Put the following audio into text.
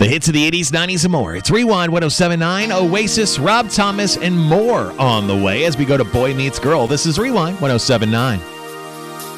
The hits of the 80s, 90s, and more. It's Rewind 107.9, Oasis, Rob Thomas, and more on the way as we go to Boy Meets Girl. This is Rewind 107.9.